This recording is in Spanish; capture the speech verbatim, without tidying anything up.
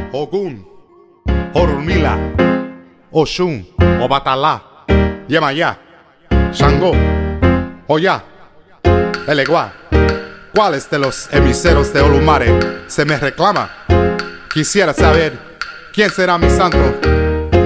Ogun, Orunmila, Oshun, Obatalá, Yemayá, Shango, Oya, Eleguá. ¿Cuáles de los emiseros de Olumare se me reclama? Quisiera saber quién será mi santo.